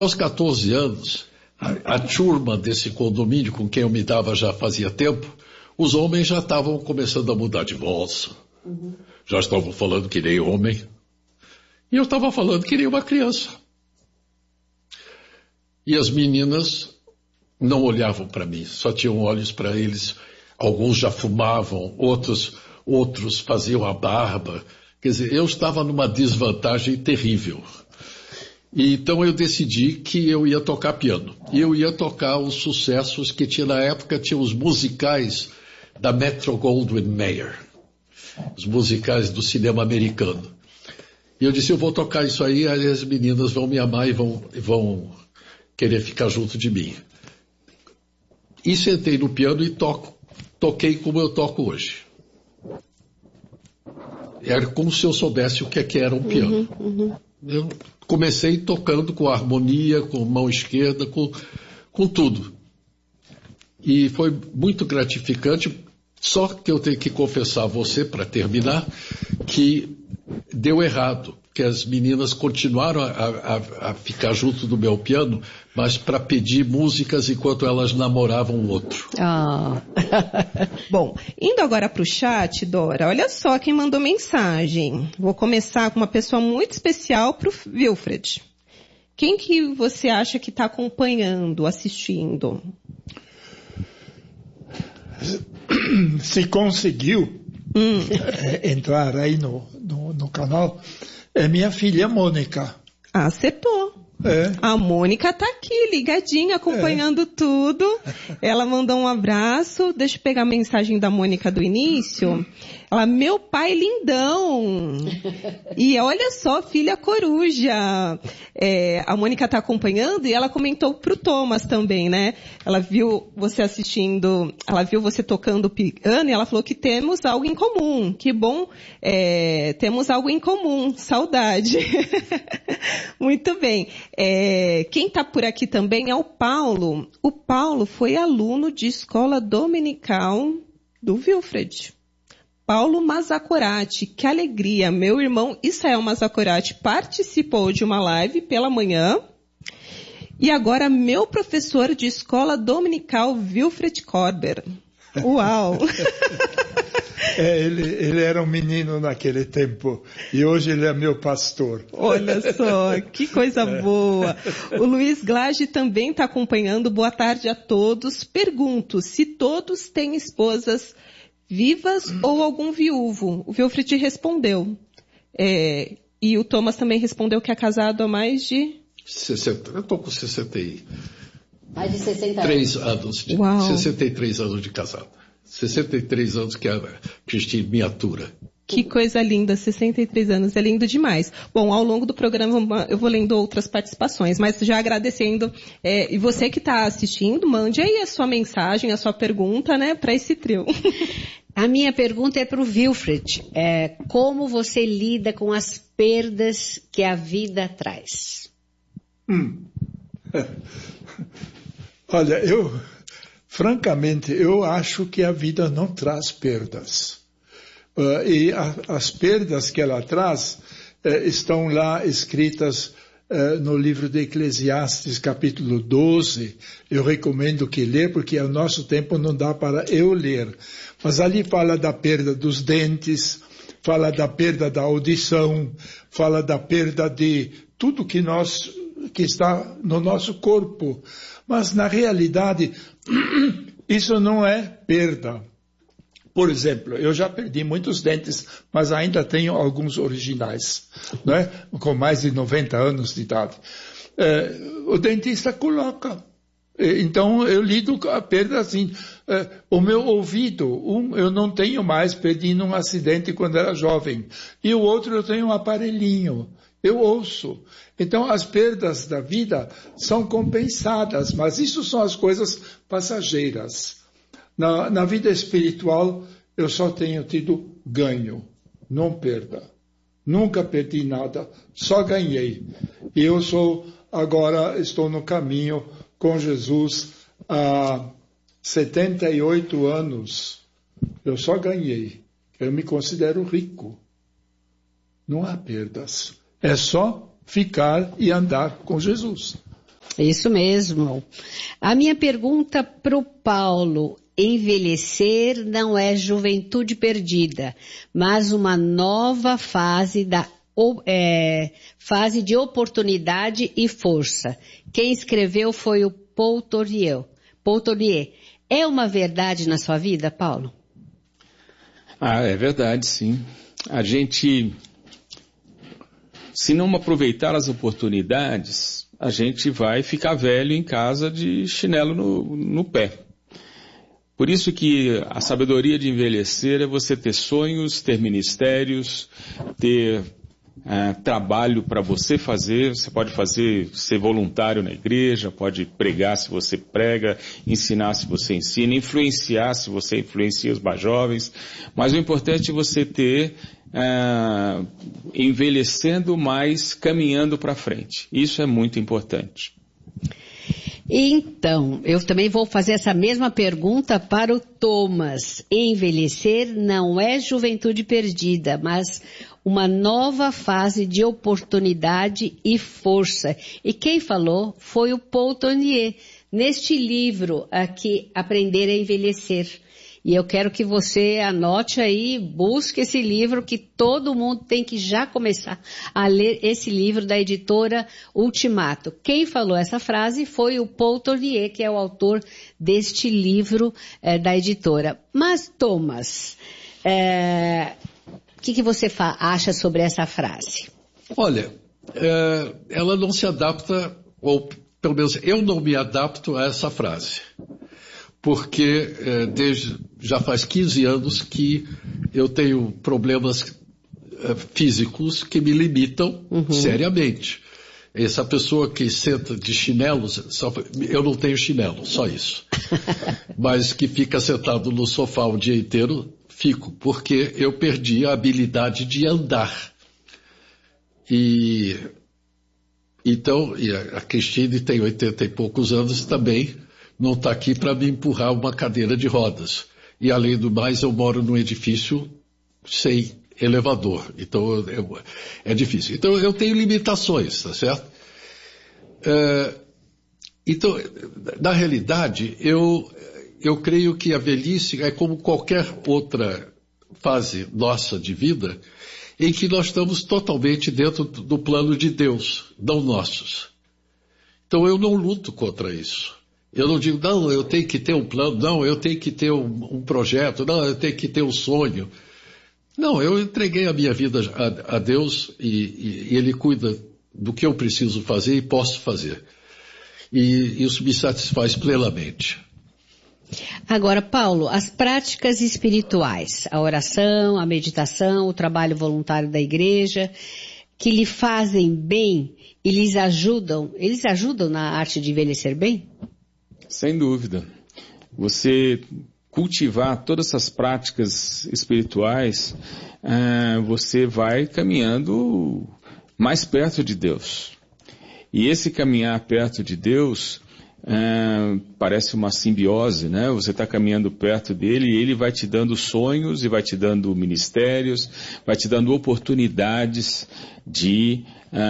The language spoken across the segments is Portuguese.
Aos 14 anos, a turma desse condomínio com quem eu me dava já fazia tempo, os homens já estavam começando a mudar de voz. Já estavam falando que nem homem. E eu estava falando que nem uma criança. E as meninas não olhavam para mim, só tinham olhos para eles. Alguns já fumavam, outros faziam a barba. Quer dizer, eu estava numa desvantagem terrível. E então eu decidi que eu ia tocar piano. E eu ia tocar os sucessos que tinha na época, tinha os musicais da Metro-Goldwyn-Mayer. Os musicais do cinema americano. E eu disse, eu vou tocar isso aí as meninas vão me amar e vão querer ficar junto de mim. E sentei no piano e toquei como eu toco hoje. Era como se eu soubesse o que era um piano. Eu comecei tocando com harmonia, com mão esquerda, com tudo. E foi muito gratificante, só que eu tenho que confessar a você, para terminar, que deu errado, que as meninas continuaram a ficar junto do meu piano, mas para pedir músicas enquanto elas namoravam o outro. Bom, indo agora para o chat, Dora, olha só quem mandou mensagem. Vou começar com uma pessoa muito especial para o Wilfred. Quem que você acha que está acompanhando, assistindo? Se conseguiu entrar aí no canal, é minha filha Mônica. Acertou. A Mônica está aqui, ligadinha, acompanhando tudo. Ela mandou um abraço. Deixa eu pegar a mensagem da Mônica do início. Ela, meu pai lindão. E olha só, filha coruja. A Mônica está acompanhando e ela comentou pro Thomas também, né? Ela viu você assistindo, ela viu você tocando piano e ela falou que temos algo em comum. Que bom, temos algo em comum. Saudade. Muito bem. Quem está por aqui também é o Paulo. O Paulo foi aluno de escola dominical do Wilfred. Paulo Mazacorati, que alegria. Meu irmão Israel Mazacorati participou de uma live pela manhã. E agora meu professor de escola dominical, Wilfred Korber. Uau! Ele era um menino naquele tempo e hoje ele é meu pastor. Olha só, que coisa boa. O Luiz Glage também está acompanhando. Boa tarde a todos. Pergunto se todos têm esposas vivas ou algum viúvo. O Wilfred respondeu. E o Thomas também respondeu que é casado há mais de... 60, eu estou com 60 mais de 60 3 anos. Uau. 63 anos de casado. 63 anos que a Cristina me atura. Que coisa linda, 63 anos, é lindo demais. Bom, ao longo do programa eu vou lendo outras participações, mas já agradecendo, e você que está assistindo, mande aí a sua mensagem, a sua pergunta, né, para esse trio. A minha pergunta é para o Wilfred. Como você lida com as perdas que a vida traz? Olha, francamente, eu acho que a vida não traz perdas. E as perdas que ela traz estão lá escritas no livro de Eclesiastes, capítulo 12. Eu recomendo que ler, porque ao nosso tempo não dá para eu ler. Mas ali fala da perda dos dentes, fala da perda da audição, fala da perda de tudo que está no nosso corpo. Mas na realidade, isso não é perda. Por exemplo, eu já perdi muitos dentes, mas ainda tenho alguns originais, não é? Com mais de 90 anos de idade. O dentista coloca. Então, eu lido com a perda assim. O meu ouvido, eu não tenho mais, perdi num acidente quando era jovem. E o outro eu tenho um aparelhinho. Eu ouço. Então, as perdas da vida são compensadas, mas isso são as coisas passageiras. Na vida espiritual, eu só tenho tido ganho, não perda. Nunca perdi nada, só ganhei. E eu agora estou no caminho com Jesus há 78 anos. Eu só ganhei. Eu me considero rico. Não há perdas. É só ficar e andar com Jesus. Isso mesmo. A minha pergunta para o Paulo: envelhecer não é juventude perdida, mas uma nova fase fase de oportunidade e força. Quem escreveu foi o Paul Tournier. É uma verdade na sua vida, Paulo? É verdade, sim. A gente, se não aproveitar as oportunidades, a gente vai ficar velho em casa de chinelo no pé. Por isso que a sabedoria de envelhecer é você ter sonhos, ter ministérios, ter trabalho para você fazer. Você pode ser voluntário na igreja, pode pregar se você prega, ensinar se você ensina, influenciar se você influencia os mais jovens. Mas o importante é você ter envelhecendo, mas caminhando para frente. Isso é muito importante. Então, eu também vou fazer essa mesma pergunta para o Thomas. Envelhecer não é juventude perdida, mas uma nova fase de oportunidade e força. E quem falou foi o Paul Tournier, neste livro aqui, Aprender a Envelhecer. E eu quero que você anote aí, busque esse livro, que todo mundo tem que já começar a ler esse livro da editora Ultimato. Quem falou essa frase foi o Paul Tournier, que é o autor deste livro da editora. Mas, Thomas, o que você acha sobre essa frase? Olha, ela não se adapta, ou pelo menos eu não me adapto a essa frase. Porque já faz 15 anos que eu tenho problemas físicos que me limitam seriamente. Essa pessoa que senta de chinelos, eu não tenho chinelo, só isso. Mas que fica sentado no sofá o dia inteiro, fico, porque eu perdi a habilidade de andar. Então, a Cristine tem 80 e poucos anos também, não está aqui para me empurrar uma cadeira de rodas. E, além do mais, eu moro num edifício sem elevador. Então, é difícil. Então, eu tenho limitações, tá certo? Então, na realidade, eu creio que a velhice é como qualquer outra fase nossa de vida, em que nós estamos totalmente dentro do plano de Deus, não nossos. Então, eu não luto contra isso. Eu não digo, não, eu tenho que ter um plano, não, eu tenho que ter um projeto, não, eu tenho que ter um sonho. Não, eu entreguei a minha vida a Deus e Ele cuida do que eu preciso fazer e posso fazer. E isso me satisfaz plenamente. Agora, Paulo, as práticas espirituais, a oração, a meditação, o trabalho voluntário da igreja, que lhe fazem bem e eles ajudam na arte de envelhecer bem? Sem dúvida. Você cultivar todas essas práticas espirituais, você vai caminhando mais perto de Deus. E esse caminhar perto de Deus parece uma simbiose, né? Você está caminhando perto dele e ele vai te dando sonhos e vai te dando ministérios, vai te dando oportunidades de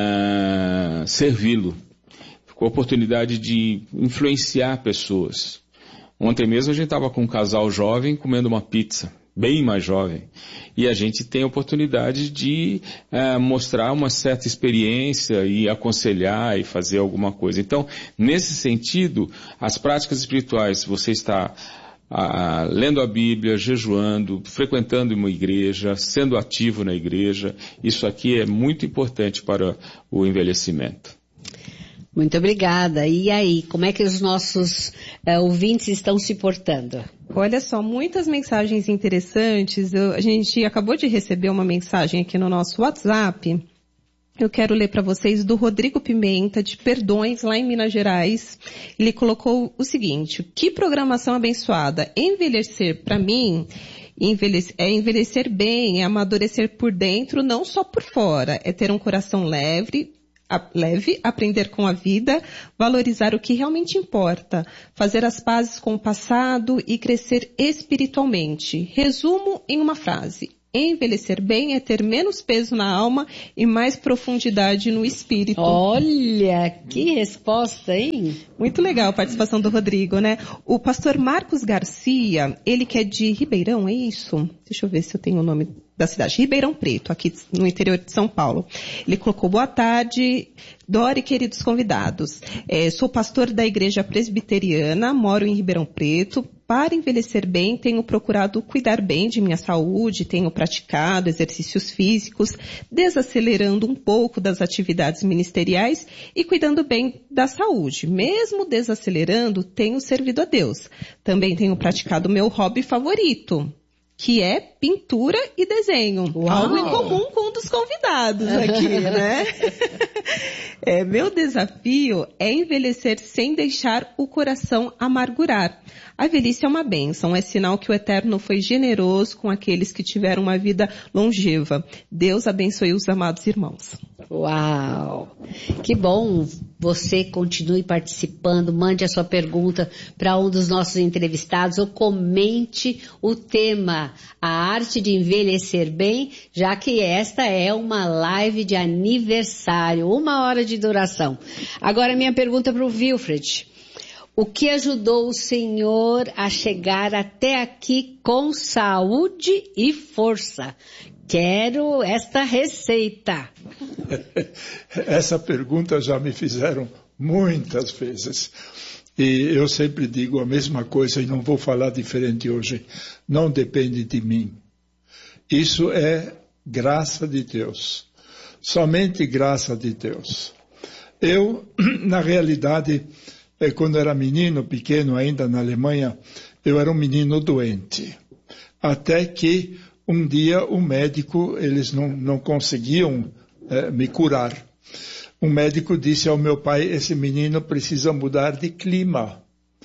servi-lo. Com a oportunidade de influenciar pessoas. Ontem mesmo a gente estava com um casal jovem comendo uma pizza, bem mais jovem, e a gente tem a oportunidade de mostrar uma certa experiência e aconselhar e fazer alguma coisa. Então, nesse sentido, as práticas espirituais, você está lendo a Bíblia, jejuando, frequentando uma igreja, sendo ativo na igreja, isso aqui é muito importante para o envelhecimento. Muito obrigada. E aí, como é que os nossos ouvintes estão se portando? Olha só, muitas mensagens interessantes. A gente acabou de receber uma mensagem aqui no nosso WhatsApp. Eu quero ler para vocês do Rodrigo Pimenta, de Perdões, lá em Minas Gerais. Ele colocou o seguinte: que programação abençoada. Envelhecer, para mim, é envelhecer bem, é amadurecer por dentro, não só por fora. É ter um coração leve, aprender com a vida, valorizar o que realmente importa, fazer as pazes com o passado e crescer espiritualmente. Resumo em uma frase: Envelhecer bem é ter menos peso na alma e mais profundidade no espírito. Olha, que resposta, hein? Muito legal a participação do Rodrigo, né? O pastor Marcos Garcia, ele que é de Ribeirão, é isso? Deixa eu ver se eu tenho o nome da cidade. Ribeirão Preto, aqui no interior de São Paulo. Ele colocou: boa tarde, Dora e queridos convidados. Sou pastor da Igreja Presbiteriana, moro em Ribeirão Preto. Para envelhecer bem, tenho procurado cuidar bem de minha saúde, tenho praticado exercícios físicos, desacelerando um pouco das atividades ministeriais e cuidando bem da saúde. Mesmo desacelerando, tenho servido a Deus. Também tenho praticado meu hobby favorito, que é pintura e desenho. Uau. Algo em comum com um dos convidados aqui, né? Meu desafio é envelhecer sem deixar o coração amargurar. A velhice é uma bênção, é sinal que o Eterno foi generoso com aqueles que tiveram uma vida longeva. Deus abençoe os amados irmãos. Uau! Que bom! Você continue participando, mande a sua pergunta para um dos nossos entrevistados ou comente o tema, a arte de envelhecer bem, já que esta é uma live de aniversário, 1 hora de duração. Agora minha pergunta para o Wilfred. O que ajudou o senhor a chegar até aqui com saúde e força? Quero esta receita. Essa pergunta já me fizeram muitas vezes. E eu sempre digo a mesma coisa e não vou falar diferente hoje. Não depende de mim. Isso é graça de Deus. Somente graça de Deus. Eu, na realidade, quando era menino, pequeno ainda na Alemanha, eu era um menino doente. Até que um dia o médico, eles não conseguiam me curar. Um médico disse ao meu pai: esse menino precisa mudar de clima.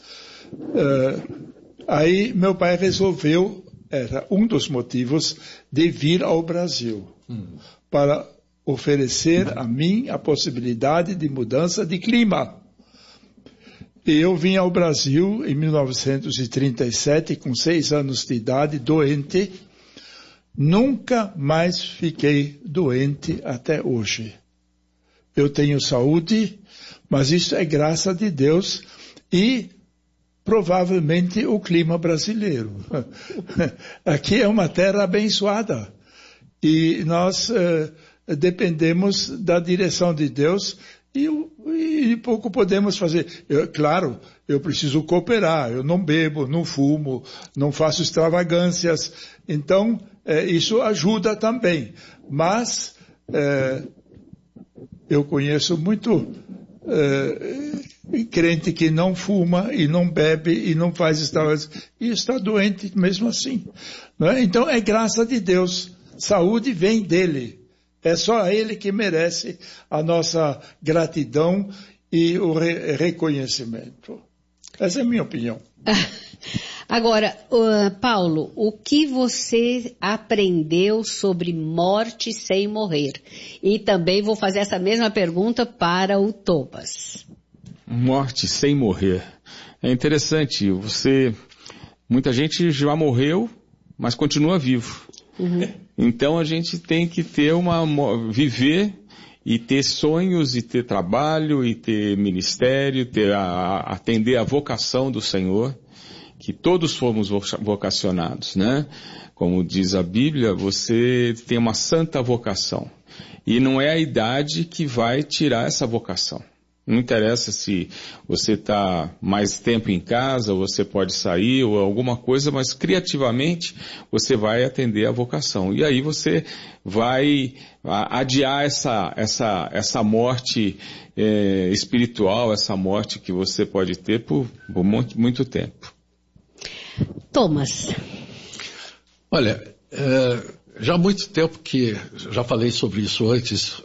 Aí meu pai resolveu, era um dos motivos, de vir ao Brasil, para oferecer a mim a possibilidade de mudança de clima. E eu vim ao Brasil em 1937, com 6 anos de idade, doente. Nunca mais fiquei doente até hoje. Eu tenho saúde, mas isso é graça de Deus e provavelmente o clima brasileiro. Aqui é uma terra abençoada e nós dependemos da direção de Deus e pouco podemos fazer. Claro, eu preciso cooperar, eu não bebo, não fumo, não faço extravagâncias, então isso ajuda também. Mas eu conheço muito crente que não fuma e não bebe e não faz extravagâncias e está doente mesmo assim. Não é? Então é graça de Deus, saúde vem dele. É só ele que merece a nossa gratidão e o reconhecimento. Essa é a minha opinião. Agora, Paulo, o que você aprendeu sobre morte sem morrer? E também vou fazer essa mesma pergunta para o Thomas. Morte sem morrer. É interessante, muita gente já morreu, mas continua vivo. Uhum. Então a gente tem que viver e ter sonhos, e ter trabalho, e ter ministério, atender a vocação do Senhor, que todos fomos vocacionados, né? Como diz a Bíblia, você tem uma santa vocação. E não é a idade que vai tirar essa vocação. Não interessa se você está mais tempo em casa, ou você pode sair, ou alguma coisa, mas criativamente você vai atender a vocação. E aí você vai adiar essa morte espiritual, essa morte que você pode ter por muito tempo. Thomas. Olha, já há muito tempo que, já falei sobre isso antes,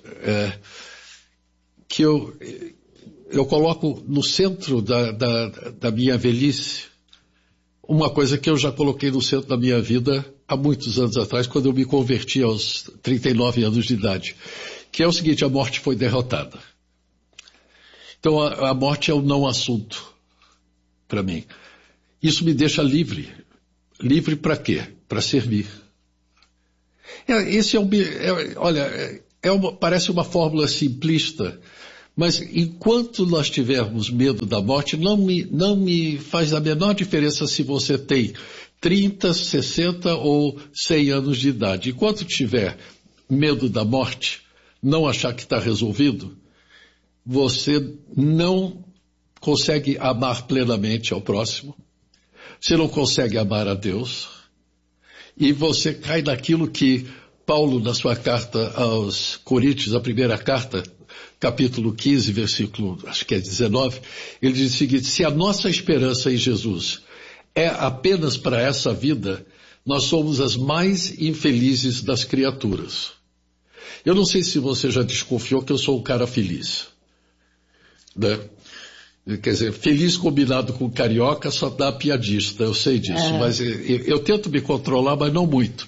que eu coloco no centro da minha velhice uma coisa que eu já coloquei no centro da minha vida há muitos anos atrás, quando eu me converti aos 39 anos de idade, que é o seguinte: a morte foi derrotada. Então a morte é um não assunto para mim. Isso me deixa livre. Livre para quê? Para servir. Parece uma fórmula simplista, mas enquanto nós tivermos medo da morte, não me faz a menor diferença se você tem 30, 60 ou 100 anos de idade. Enquanto tiver medo da morte, não achar que está resolvido, você não consegue amar plenamente ao próximo, você não consegue amar a Deus, e você cai naquilo que Paulo, na sua carta aos Coríntios, a primeira carta, capítulo 15, versículo, acho que é 19, ele diz o seguinte: se a nossa esperança em Jesus é apenas para essa vida, nós somos as mais infelizes das criaturas. Eu não sei se você já desconfiou que eu sou um cara feliz, né? Quer dizer, feliz combinado com carioca só dá piadista, eu sei disso, mas eu tento me controlar, mas não muito.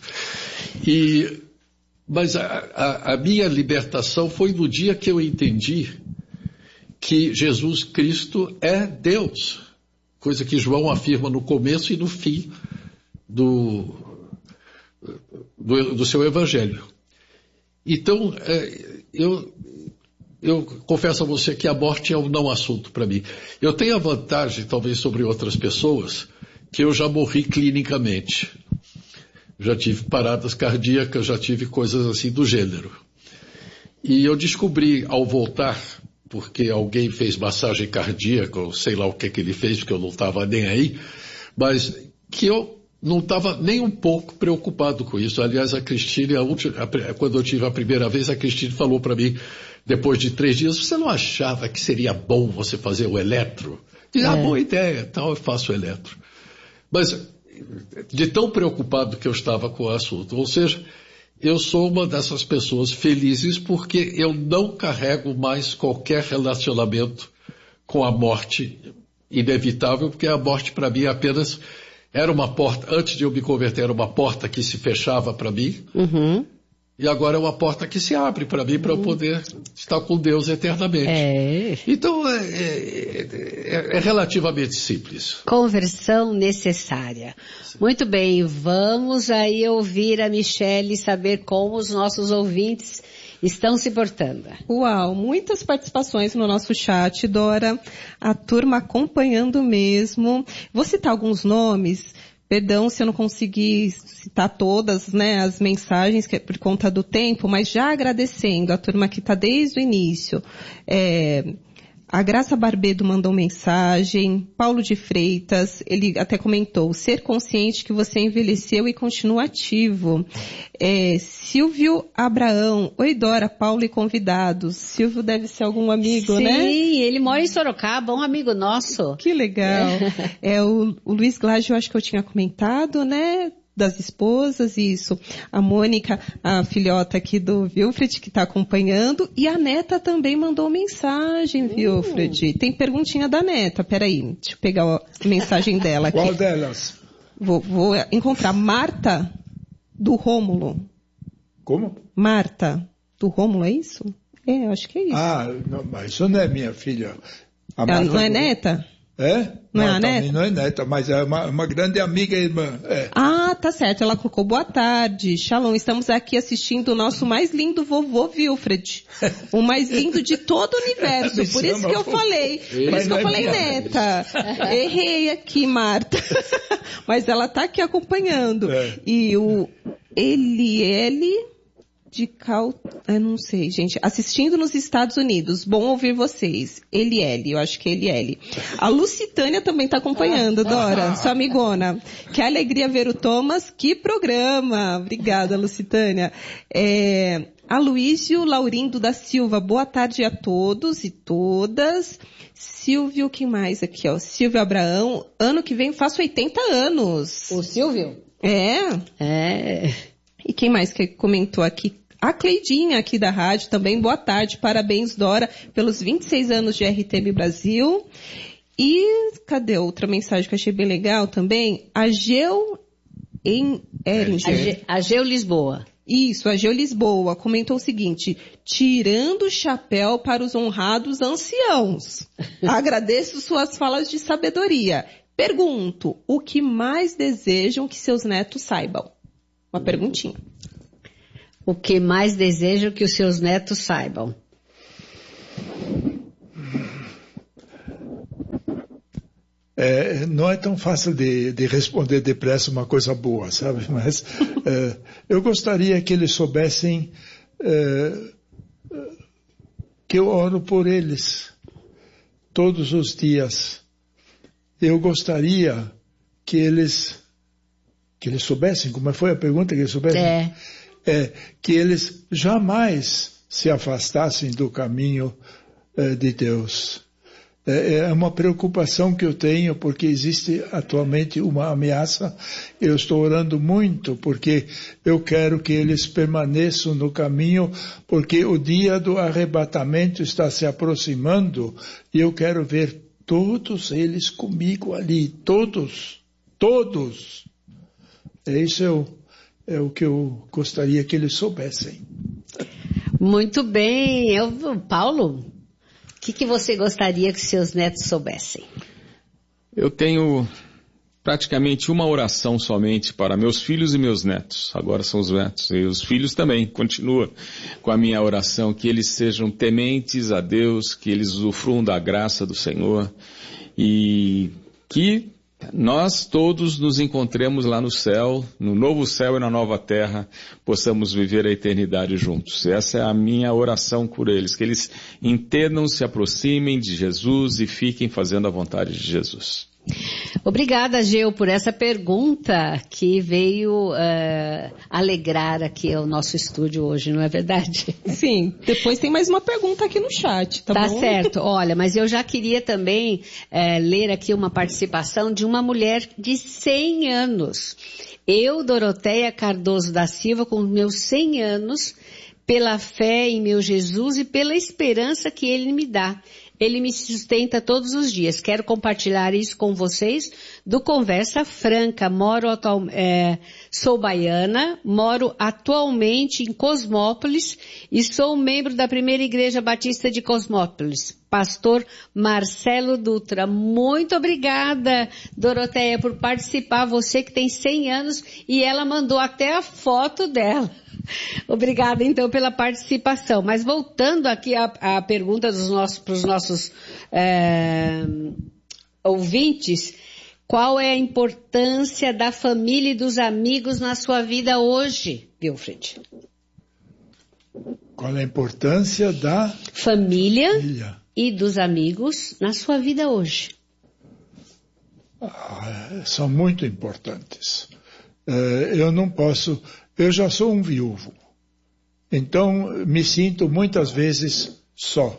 Mas a minha libertação foi no dia que eu entendi que Jesus Cristo é Deus, coisa que João afirma no começo e no fim do seu evangelho. Então, eu confesso a você que a morte é um não assunto para mim. Eu tenho a vantagem, talvez sobre outras pessoas, que eu já morri clinicamente. Já tive paradas cardíacas, já tive coisas assim do gênero. E eu descobri ao voltar, porque alguém fez massagem cardíaca, ou sei lá o que ele fez, porque eu não estava nem aí, mas que eu não estava nem um pouco preocupado com isso. Aliás, a Cristine, quando eu tive a primeira vez, a Cristine falou para mim, depois de 3 dias, você não achava que seria bom você fazer o eletro? Boa ideia, então eu faço o eletro. Mas de tão preocupado que eu estava com o assunto. Ou seja, eu sou uma dessas pessoas felizes porque eu não carrego mais qualquer relacionamento com a morte inevitável, porque a morte para mim apenas era uma porta, antes de eu me converter, era uma porta que se fechava para mim, e agora é uma porta que se abre para mim, para eu poder estar com Deus eternamente. Então, é relativamente simples. Conversão necessária. Muito bem, vamos aí ouvir a Michele e saber como os nossos ouvintes estão se portando. Uau, muitas participações no nosso chat, Dora. A turma acompanhando mesmo. Vou citar alguns nomes. Perdão se eu não consegui citar todas, né, as mensagens, que é por conta do tempo, mas já agradecendo a turma que está desde o início. A Graça Barbedo mandou mensagem, Paulo de Freitas, ele até comentou, ser consciente que você envelheceu e continua ativo. Silvio Abraão, oi Dora, Paulo e convidados. Silvio deve ser algum amigo, sim, né? Sim, ele mora em Sorocaba, um amigo nosso. Que legal. O Luiz Glage, eu acho que eu tinha comentado, né? Das esposas, isso. A Mônica, a filhota aqui do Wilfred, que está acompanhando. E a neta também mandou mensagem, Wilfred. Tem perguntinha da neta. Peraí, deixa eu pegar a mensagem dela aqui. Qual delas? Vou encontrar. Marta, do Rômulo. Como? Marta, do Rômulo, é isso? Eu acho que é isso. Não, mas isso não é minha filha. Ela não é neta? Não é a neta? Não é neta, mas é uma grande amiga e irmã. Tá certo. Ela colocou, boa tarde, Shalom, estamos aqui assistindo o nosso mais lindo vovô Wilfred. O mais lindo de todo o universo. Por isso que eu falei. Por isso que eu falei neta. Errei aqui, Marta. Mas ela tá aqui acompanhando. E o Eliele de eu não sei, gente. Assistindo nos Estados Unidos. Bom ouvir vocês. Eliele, eu acho que é Eliele. A Lucitânia também está acompanhando, Dora, sua amigona. Que alegria ver o Thomas. Que programa. Obrigada, Lucitânia. A Luísio Laurindo da Silva. Boa tarde a todos e todas. Silvio, quem mais aqui, ó? Silvio Abraão. Ano que vem faço 80 anos. O Silvio? E quem mais que comentou aqui? A Cleidinha aqui da rádio também, boa tarde, parabéns Dora pelos 26 anos de RTM Brasil. E cadê outra mensagem que eu achei bem legal também? A Geu Eringer. A Geu Lisboa. Isso, a Geu Lisboa comentou o seguinte, tirando o chapéu para os honrados anciãos. Agradeço suas falas de sabedoria. Pergunto, o que mais desejam que seus netos saibam? Uma perguntinha. o que mais deseja que os seus netos saibam? Não é tão fácil de responder depressa uma coisa boa, sabe? Mas eu gostaria que eles soubessem que eu oro por eles todos os dias. Eu gostaria que eles soubessem, como foi a pergunta, que eles soubessem? Que eles jamais se afastassem do caminho de Deus. É uma preocupação que eu tenho, porque existe atualmente uma ameaça. Eu estou orando muito, porque eu quero que eles permaneçam no caminho, porque o dia do arrebatamento está se aproximando, e eu quero ver todos eles comigo ali, todos. Isso é o que eu gostaria que eles soubessem. Muito bem. Paulo, o que você gostaria que seus netos soubessem? Eu tenho praticamente uma oração somente para meus filhos e meus netos. Agora são os netos. E os filhos também. Continua com a minha oração, que eles sejam tementes a Deus, que eles usufruam da graça do Senhor e que nós todos nos encontremos lá no céu, no novo céu e na nova terra, possamos viver a eternidade juntos. Essa é a minha oração por eles, que eles entendam, se aproximem de Jesus e fiquem fazendo a vontade de Jesus. Obrigada, Geu, por essa pergunta que veio alegrar aqui o nosso estúdio hoje, não é verdade? Sim, depois tem mais uma pergunta aqui no chat, tá bom? Tá certo, olha, mas eu já queria também ler aqui uma participação de uma mulher de 100 anos. Eu, Doroteia Cardoso da Silva, com meus 100 anos, pela fé em meu Jesus e pela esperança que Ele me dá. Ele me sustenta todos os dias. Quero compartilhar isso com vocês do Conversa Franca. Sou baiana, moro atualmente em Cosmópolis e sou membro da Primeira Igreja Batista de Cosmópolis. Pastor Marcelo Dutra. Muito obrigada, Doroteia, por participar. Você que tem 100 anos e ela mandou até a foto dela. Obrigada, então, pela participação. Mas voltando aqui à pergunta para os nossos ouvintes, qual é a importância da família e dos amigos na sua vida hoje, Wilfred? Qual é a importância da família e dos amigos na sua vida hoje? São muito importantes. Eu já sou um viúvo, então me sinto muitas vezes só.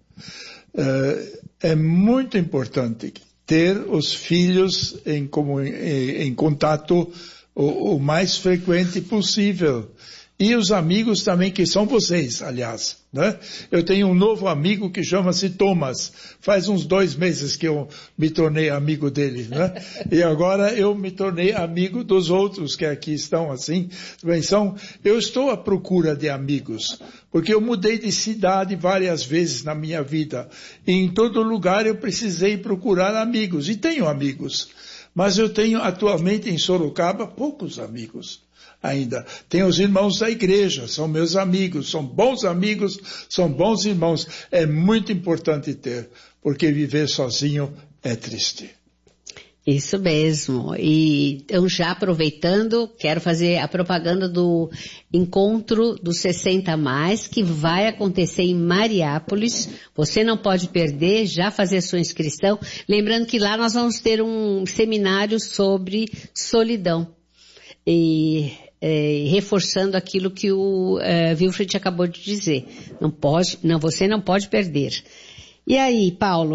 É muito importante ter os filhos em contato o mais frequente possível. E os amigos também, que são vocês, aliás, né? Eu tenho um novo amigo que chama-se Thomas. Faz uns 2 meses que eu me tornei amigo dele, né? E agora eu me tornei amigo dos outros que aqui estão assim. Eu estou à procura de amigos, porque eu mudei de cidade várias vezes na minha vida. E em todo lugar eu precisei procurar amigos. E tenho amigos. Mas eu tenho atualmente em Sorocaba poucos amigos. Ainda. Tem os irmãos da igreja, são meus amigos, são bons irmãos. É muito importante ter, porque viver sozinho é triste. Isso mesmo. E então, já aproveitando, quero fazer a propaganda do encontro dos 60+, que vai acontecer em Mariápolis. Você não pode perder, já fazer sua inscrição. Lembrando que lá nós vamos ter um seminário sobre solidão. E reforçando aquilo que o Wilfred acabou de dizer. Você não pode perder. E aí, Paulo,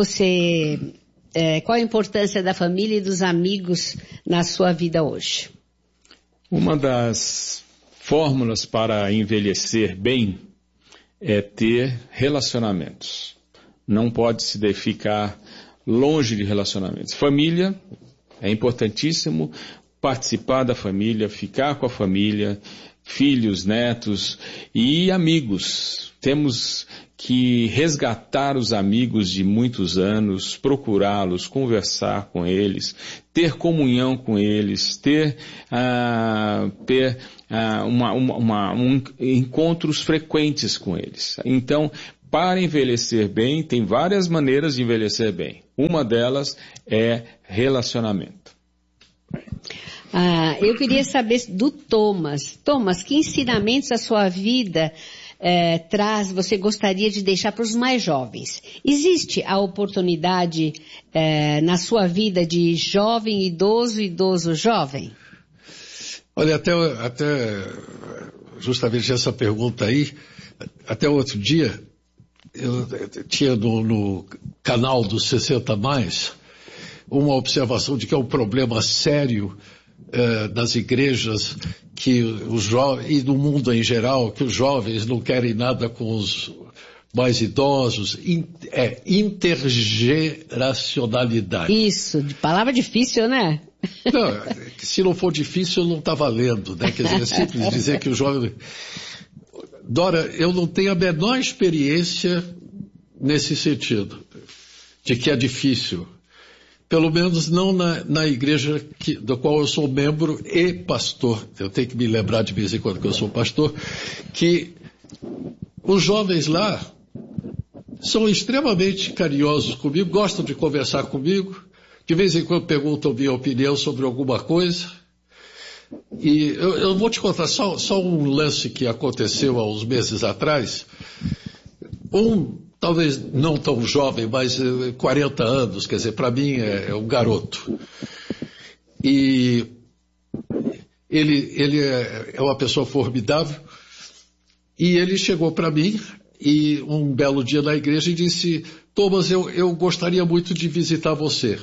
qual a importância da família e dos amigos na sua vida hoje? Uma das fórmulas para envelhecer bem é ter relacionamentos. Não pode se ficar longe de relacionamentos. Família é importantíssimo. Participar da família, ficar com a família, filhos, netos e amigos. Temos que resgatar os amigos de muitos anos, procurá-los, conversar com eles, ter comunhão com eles, ter encontros frequentes com eles. Então, para envelhecer bem, tem várias maneiras de envelhecer bem. Uma delas é relacionamento. Eu queria saber do Thomas. Thomas, que ensinamentos a sua vida você gostaria de deixar para os mais jovens? Existe a oportunidade na sua vida de jovem, idoso, idoso, jovem? Olha, até justamente essa pergunta aí, até outro dia, eu tinha no canal dos 60 Mais uma observação de que é um problema sério nas igrejas que os jovens, e no mundo em geral, que os jovens não querem nada com os mais idosos, intergeracionalidade. Isso, palavra difícil, né? Não, se não for difícil, não está valendo, né? Quer dizer, é simples dizer que o jovem... Dora, eu não tenho a menor experiência nesse sentido, de que é difícil. Pelo menos não na igreja da qual eu sou membro e pastor. Eu tenho que me lembrar de vez em quando que eu sou pastor, que os jovens lá são extremamente carinhosos comigo, gostam de conversar comigo, de vez em quando perguntam minha opinião sobre alguma coisa. E eu vou te contar só um lance que aconteceu há uns meses atrás. Talvez não tão jovem, mas 40 anos, quer dizer, para mim é um garoto. E ele é uma pessoa formidável, e ele chegou para mim, e um belo dia na igreja, e disse: Thomas, eu gostaria muito de visitar você.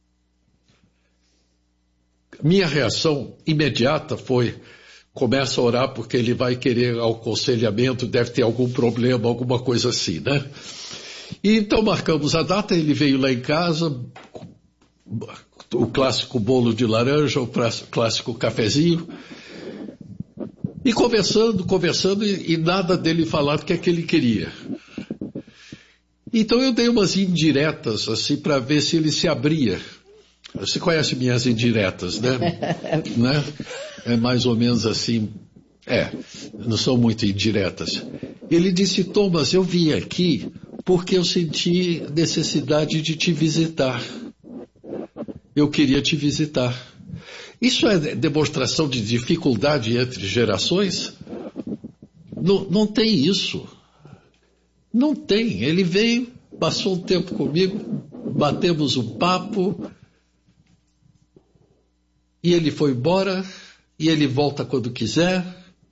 Minha reação imediata foi: começa a orar porque ele vai querer aconselhamento, deve ter algum problema, alguma coisa assim, né? E então marcamos a data, ele veio lá em casa, o clássico bolo de laranja, o clássico cafezinho, e conversando, e nada dele falar do que é que ele queria. Então eu dei umas indiretas, assim, para ver se ele se abria. Você conhece minhas indiretas, né? Né? É mais ou menos assim, não são muito indiretas. Ele disse: Thomas, eu vim aqui porque eu senti necessidade de te visitar. Eu queria te visitar. Isso é demonstração de dificuldade entre gerações? Não tem isso. Não tem. Ele veio, passou um tempo comigo, batemos um papo, e ele foi embora, e ele volta quando quiser.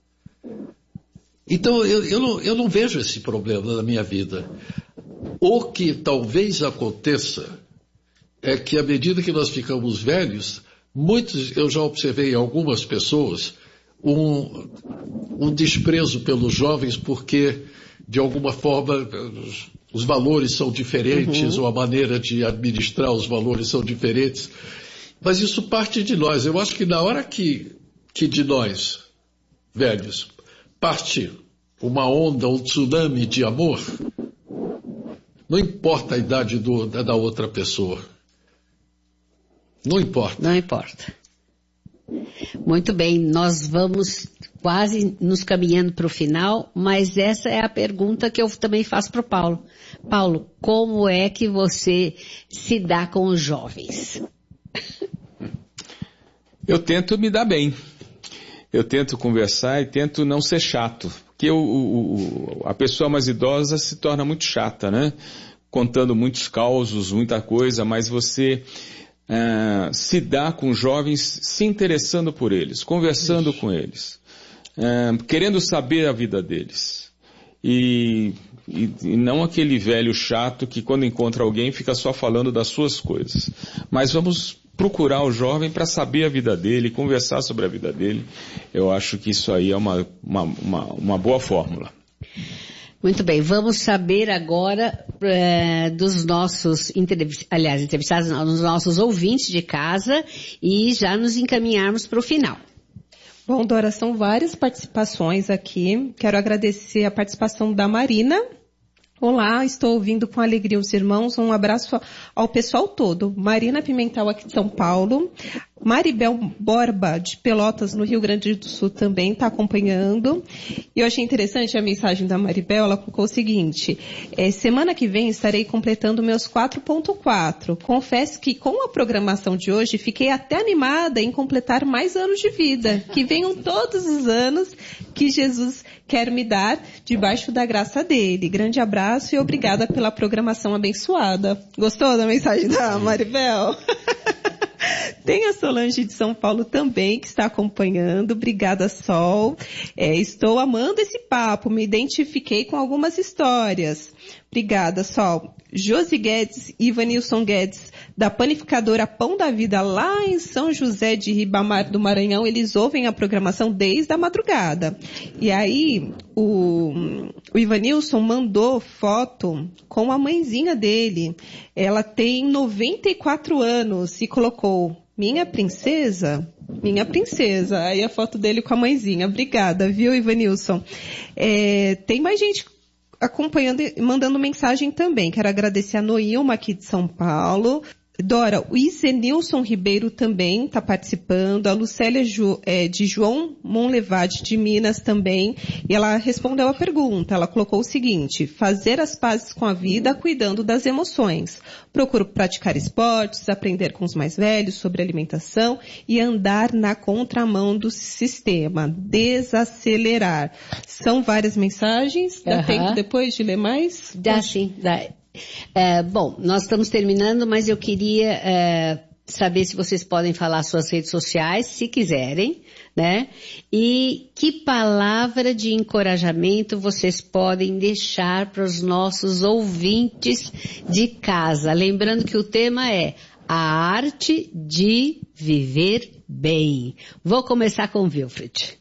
Então, eu não vejo esse problema na minha vida. O que talvez aconteça é que, à medida que nós ficamos velhos, eu já observei em algumas pessoas um desprezo pelos jovens porque, de alguma forma, os valores são diferentes, ou a maneira de administrar os valores são diferentes. Mas isso parte de nós. Eu acho que na hora que de nós, velhos, parte uma onda, um tsunami de amor, não importa a idade da outra pessoa. Não importa. Não importa. Muito bem, nós vamos quase nos caminhando para o final, mas essa é a pergunta que eu também faço para o Paulo. Paulo, como é que você se dá com os jovens? Eu tento me dar bem. Eu tento conversar e tento não ser chato. Porque a pessoa mais idosa se torna muito chata, né? Contando muitos causos, muita coisa, mas você se dá com jovens se interessando por eles, conversando com eles, querendo saber a vida deles. E não aquele velho chato que quando encontra alguém fica só falando das suas coisas. Mas vamos procurar o jovem para saber a vida dele, conversar sobre a vida dele. Eu acho que isso aí é uma boa fórmula. Muito bem, vamos saber agora dos nossos entrevistados, dos nossos ouvintes de casa, e já nos encaminharmos para o final. Bom, Dora, são várias participações aqui. Quero agradecer a participação da Marina. Olá, estou ouvindo com alegria os irmãos. Um abraço ao pessoal todo. Marina Pimentel, aqui de São Paulo. Maribel Borba, de Pelotas, no Rio Grande do Sul, também está acompanhando. E eu achei interessante a mensagem da Maribel. Ela colocou o seguinte: semana que vem estarei completando meus 4.4. Confesso que com a programação de hoje fiquei até animada em completar mais anos de vida. Que venham todos os anos que Jesus quer me dar debaixo da graça dele. Grande abraço e obrigada pela programação abençoada. Gostou da mensagem da Maribel? Tem a Solange de São Paulo também que está acompanhando. Obrigada, Sol. Estou amando esse papo. Me identifiquei com algumas histórias. Obrigada, Sol. Josi Guedes e Ivanilson Guedes, da panificadora Pão da Vida, lá em São José de Ribamar do Maranhão, eles ouvem a programação desde a madrugada. E aí, o Ivanilson mandou foto com a mãezinha dele. Ela tem 94 anos e colocou: minha princesa. Aí a foto dele com a mãezinha. Obrigada, viu, Ivanilson? Tem mais gente acompanhando e mandando mensagem também. Quero agradecer a Noilma aqui de São Paulo. Dora, o Isenilson Ribeiro também está participando, a Lucélia de João Monlevade de Minas também, e ela respondeu a pergunta. Ela colocou o seguinte: fazer as pazes com a vida cuidando das emoções. Procuro praticar esportes, aprender com os mais velhos sobre alimentação e andar na contramão do sistema, desacelerar. São várias mensagens, dá tempo depois de ler mais? Dá sim, dá. Bom, nós estamos terminando, mas eu queria saber se vocês podem falar suas redes sociais, se quiserem, né? E que palavra de encorajamento vocês podem deixar para os nossos ouvintes de casa. Lembrando que o tema é a arte de viver bem. Vou começar com o Wilfred.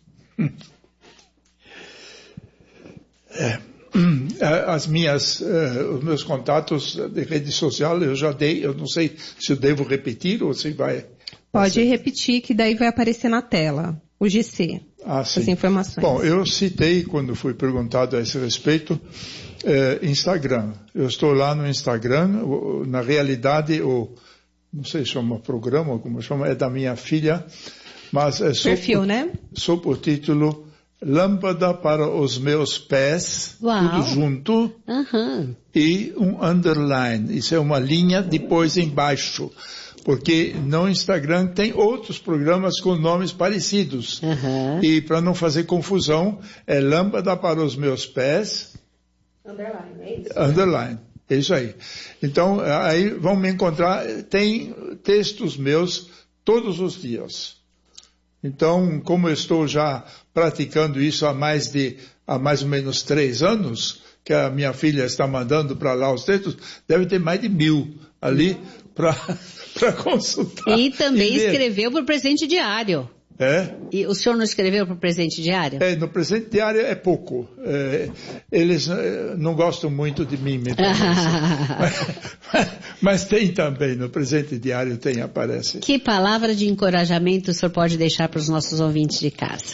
Os meus contatos de rede social eu já dei, eu não sei se eu devo repetir ou se vai... Pode repetir, que daí vai aparecer na tela, o GC, as informações. Bom, eu citei, quando fui perguntado a esse respeito, Instagram. Eu estou lá no Instagram, na realidade, não sei se chama programa, como chama, é da minha filha, mas é perfil, né? Sob o título Lâmpada para os meus pés, tudo junto, e um underline. Isso é uma linha depois embaixo, porque no Instagram tem outros programas com nomes parecidos. E para não fazer confusão, é Lâmpada para os meus pés, underline, é isso? Underline, é isso aí. Então, aí vão me encontrar, tem textos meus todos os dias. Então, como eu estou já praticando isso há mais ou menos 3 anos, que a minha filha está mandando para lá os textos, deve ter mais de 1000 ali para consultar. E também escreveu para o presente diário. E o senhor não escreveu para o presente diário? No presente diário é pouco. Eles não gostam muito de mim, me parece. mas tem também, no presente diário aparece. Que palavra de encorajamento o senhor pode deixar para os nossos ouvintes de casa?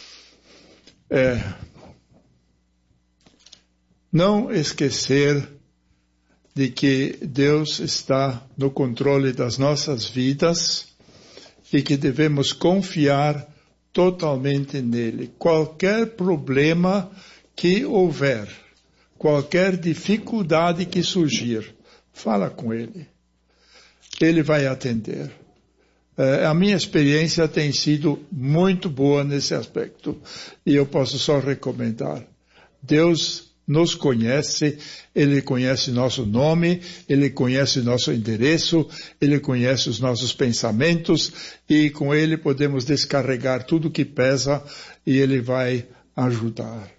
Não esquecer de que Deus está no controle das nossas vidas e que devemos confiar totalmente nele. Qualquer problema que houver, qualquer dificuldade que surgir, fala com ele. Ele vai atender. A minha experiência tem sido muito boa nesse aspecto e eu posso só recomendar. Deus nos conhece, Ele conhece nosso nome, Ele conhece nosso endereço, Ele conhece os nossos pensamentos e com Ele podemos descarregar tudo que pesa e Ele vai ajudar.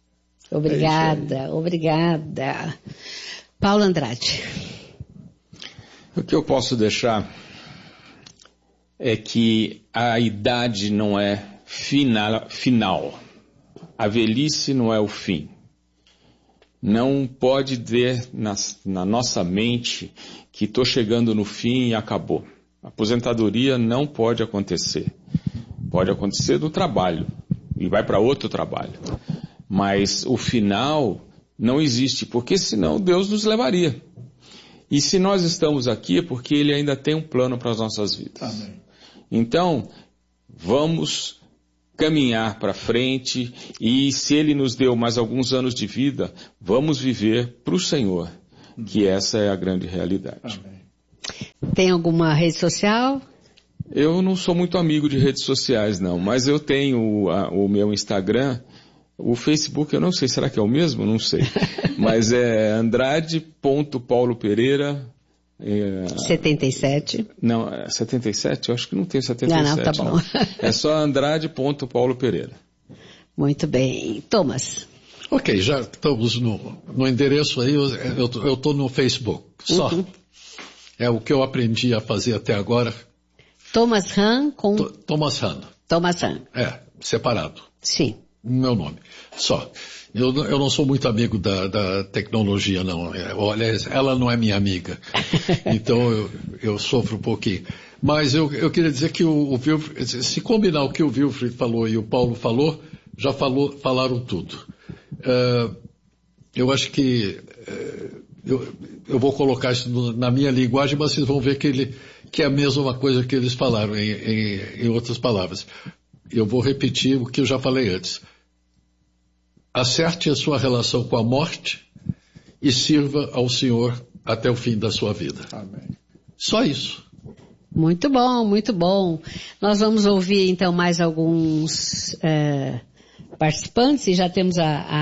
Obrigada. Paulo Andrade. O que eu posso deixar é que a idade não é final. A velhice não é o fim. Não pode ter na nossa mente que estou chegando no fim e acabou. A aposentadoria não pode acontecer. pode acontecer do trabalho, e vai para outro trabalho. Mas o final não existe, porque senão Deus nos levaria. E se nós estamos aqui é porque Ele ainda tem um plano para as nossas vidas. Amém. Então, vamos caminhar para frente, e se Ele nos deu mais alguns anos de vida, vamos viver para o Senhor, que essa é a grande realidade. Amém. Tem alguma rede social? Eu não sou muito amigo de redes sociais, não, mas eu tenho o meu Instagram. O Facebook, eu não sei, será que é o mesmo? Não sei. Mas é andrade.paulopereira. 77. Não, 77? Eu acho que não tem 77. Não, tá bom. Não. É só andrade.paulopereira. Muito bem. Thomas. Ok, já estamos no endereço aí, eu estou no Facebook, só. Uhum. É o que eu aprendi a fazer até agora. Thomas Hahn com... Thomas Hahn. Thomas Hahn. Separado. Sim. Meu nome, só. Eu não sou muito amigo da tecnologia, não. Olha, ela não é minha amiga. Então eu sofro um pouquinho. Mas eu queria dizer que o Wilfried, se combinar o que o Wilfried falou e o Paulo falou, já falaram tudo. Eu acho que eu vou colocar isso na minha linguagem, mas vocês vão ver que é a mesma coisa que eles falaram em outras palavras. Eu vou repetir o que eu já falei antes. Acerte a sua relação com a morte e sirva ao Senhor até o fim da sua vida. Amém. Só isso. Muito bom, muito bom. Nós vamos ouvir então mais alguns participantes e já temos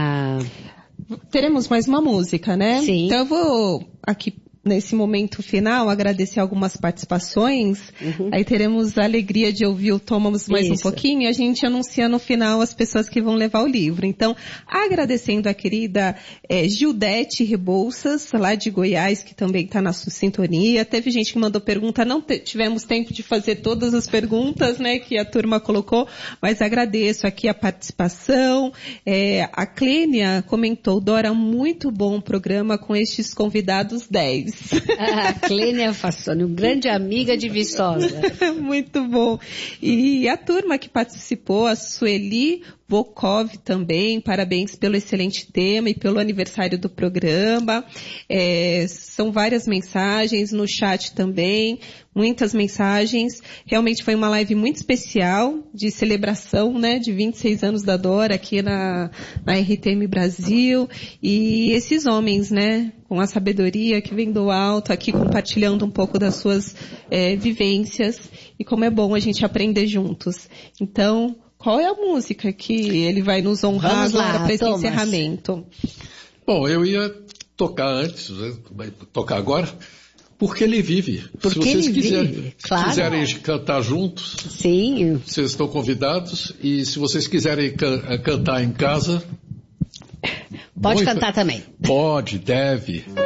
Teremos mais uma música, né? Sim. Então eu vou aqui nesse momento final agradecer algumas participações. Uhum. Aí teremos a alegria de ouvir o Thomas mais um pouquinho e a gente anuncia no final as pessoas que vão levar o livro. Então, agradecendo a querida Gildete Rebouças, lá de Goiás, que também está na sua sintonia. Teve gente que mandou pergunta, não tivemos tempo de fazer todas as perguntas, né, que a turma colocou, mas agradeço aqui a participação. A Clênia comentou, Dora, muito bom o programa com estes convidados 10. A Clênia Fassoni, uma grande amiga de Viçosa. Muito bom. E a turma que participou, a Sueli Volkov também, parabéns pelo excelente tema e pelo aniversário do programa. São várias mensagens no chat também, muitas mensagens. Realmente foi uma live muito especial de celebração, né, de 26 anos da Dora aqui na RTM Brasil. E esses homens, né, com a sabedoria que vem do alto, aqui compartilhando um pouco das suas vivências. E como é bom a gente aprender juntos. Então, qual é a música que ele vai nos honrar agora para esse encerramento? Bom, eu ia tocar antes, vai tocar agora, Porque Ele Vive. Porque Se vocês ele vive, claro. quiserem cantar juntos, sim, vocês estão convidados. E se vocês quiserem cantar em casa... Pode cantar também. Pode, deve.